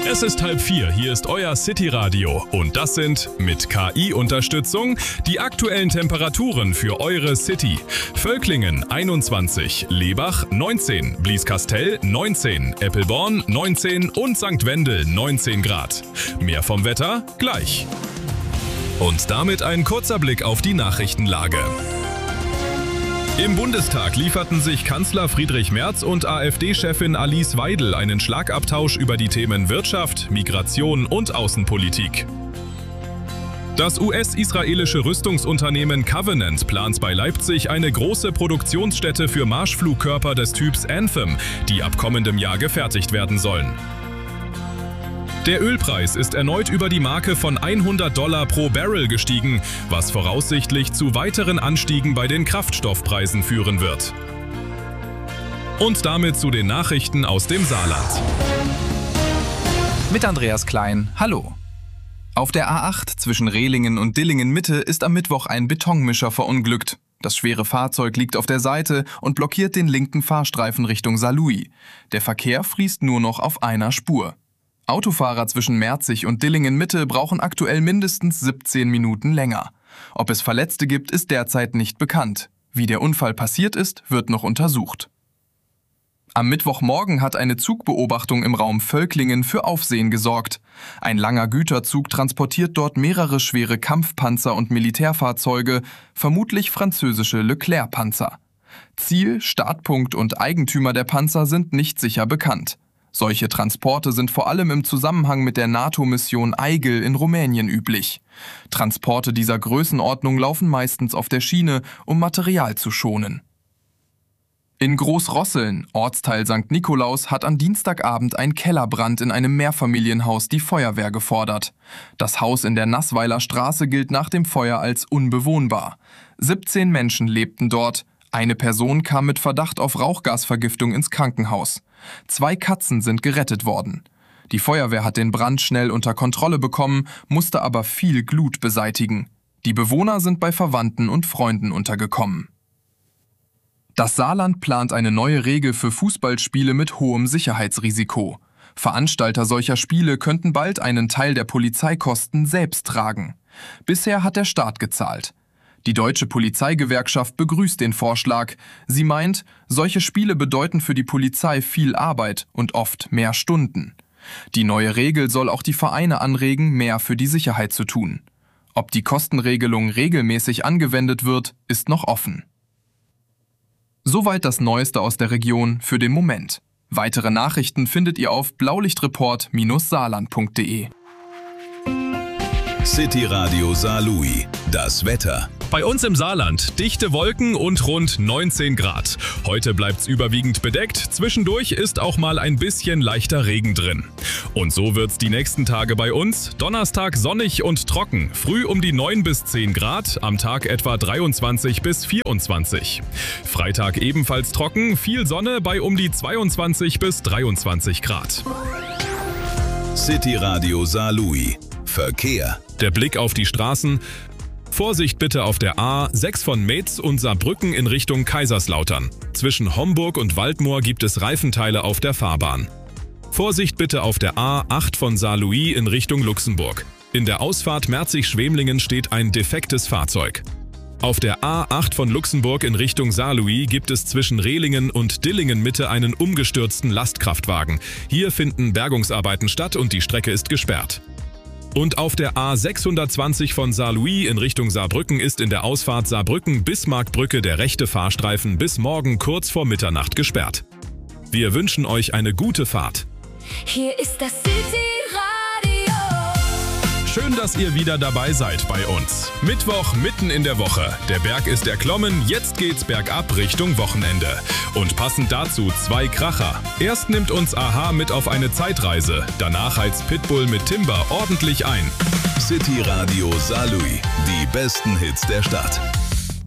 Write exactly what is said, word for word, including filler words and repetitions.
Es ist halb vier, hier ist euer City Radio und das sind mit K I-Unterstützung die aktuellen Temperaturen für eure City. Völklingen einundzwanzig, Lebach neunzehn, Blieskastel neunzehn, Eppelborn neunzehn und Sankt Wendel neunzehn Grad. Mehr vom Wetter gleich. Und damit ein kurzer Blick auf die Nachrichtenlage. Im Bundestag lieferten sich Kanzler Friedrich Merz und AfD-Chefin Alice Weidel einen Schlagabtausch über die Themen Wirtschaft, Migration und Außenpolitik. Das U S-israelische Rüstungsunternehmen Covenant plant bei Leipzig eine große Produktionsstätte für Marschflugkörper des Typs Anthem, die ab kommendem Jahr gefertigt werden sollen. Der Ölpreis ist erneut über die Marke von hundert Dollar pro Barrel gestiegen, was voraussichtlich zu weiteren Anstiegen bei den Kraftstoffpreisen führen wird. Und damit zu den Nachrichten aus dem Saarland. Mit Andreas Klein, hallo. Auf der A acht zwischen Rehlingen und Dillingen-Mitte ist am Mittwoch ein Betonmischer verunglückt. Das schwere Fahrzeug liegt auf der Seite und blockiert den linken Fahrstreifen Richtung Saarlouis. Der Verkehr fließt nur noch auf einer Spur. Autofahrer zwischen Merzig und Dillingen-Mitte brauchen aktuell mindestens siebzehn Minuten länger. Ob es Verletzte gibt, ist derzeit nicht bekannt. Wie der Unfall passiert ist, wird noch untersucht. Am Mittwochmorgen hat eine Zugbeobachtung im Raum Völklingen für Aufsehen gesorgt. Ein langer Güterzug transportiert dort mehrere schwere Kampfpanzer und Militärfahrzeuge, vermutlich französische Leclerc-Panzer. Ziel, Startpunkt und Eigentümer der Panzer sind nicht sicher bekannt. Solche Transporte sind vor allem im Zusammenhang mit der NATO-Mission Eigel in Rumänien üblich. Transporte dieser Größenordnung laufen meistens auf der Schiene, um Material zu schonen. In Großrosseln, Ortsteil Sankt Nikolaus, hat am Dienstagabend ein Kellerbrand in einem Mehrfamilienhaus die Feuerwehr gefordert. Das Haus in der Nassweiler Straße gilt nach dem Feuer als unbewohnbar. siebzehn Menschen lebten dort. Eine Person kam mit Verdacht auf Rauchgasvergiftung ins Krankenhaus. Zwei Katzen sind gerettet worden. Die Feuerwehr hat den Brand schnell unter Kontrolle bekommen, musste aber viel Glut beseitigen. Die Bewohner sind bei Verwandten und Freunden untergekommen. Das Saarland plant eine neue Regel für Fußballspiele mit hohem Sicherheitsrisiko. Veranstalter solcher Spiele könnten bald einen Teil der Polizeikosten selbst tragen. Bisher hat der Staat gezahlt. Die Deutsche Polizeigewerkschaft begrüßt den Vorschlag. Sie meint, solche Spiele bedeuten für die Polizei viel Arbeit und oft mehr Stunden. Die neue Regel soll auch die Vereine anregen, mehr für die Sicherheit zu tun. Ob die Kostenregelung regelmäßig angewendet wird, ist noch offen. Soweit das Neueste aus der Region für den Moment. Weitere Nachrichten findet ihr auf blaulichtreport Bindestrich saarland punkt de. City Radio Saarlouis. Das Wetter. Bei uns im Saarland dichte Wolken und rund neunzehn Grad. Heute bleibt's überwiegend bedeckt, zwischendurch ist auch mal ein bisschen leichter Regen drin. Und so wird's die nächsten Tage bei uns. Donnerstag sonnig und trocken, früh um die neun bis zehn Grad, am Tag etwa dreiundzwanzig bis vierundzwanzig. Freitag ebenfalls trocken, viel Sonne bei um die zweiundzwanzig bis dreiundzwanzig Grad. City Radio Saarlouis. Verkehr. Der Blick auf die Straßen. Vorsicht bitte auf der A sechs von Metz und Saarbrücken in Richtung Kaiserslautern. Zwischen Homburg und Waldmoor gibt es Reifenteile auf der Fahrbahn. Vorsicht bitte auf der A acht von Saarlouis in Richtung Luxemburg. In der Ausfahrt Merzig-Schwemlingen steht ein defektes Fahrzeug. Auf der A acht von Luxemburg in Richtung Saarlouis gibt es zwischen Rehlingen und Dillingen-Mitte einen umgestürzten Lastkraftwagen. Hier finden Bergungsarbeiten statt und die Strecke ist gesperrt. Und auf der A sechshundertzwanzig von Saarlouis in Richtung Saarbrücken ist in der Ausfahrt Saarbrücken-Bismarckbrücke der rechte Fahrstreifen bis morgen kurz vor Mitternacht gesperrt. Wir wünschen euch eine gute Fahrt. Hier ist das City Radio. Schön, dass ihr wieder dabei seid bei uns. Mittwoch mitten in der Woche. Der Berg ist erklommen, jetzt geht's bergab Richtung Wochenende. Und passend dazu zwei Kracher. Erst nimmt uns Aha mit auf eine Zeitreise. Danach heizt Pitbull mit Timber ordentlich ein. City Radio Saarlouis. Die besten Hits der Stadt.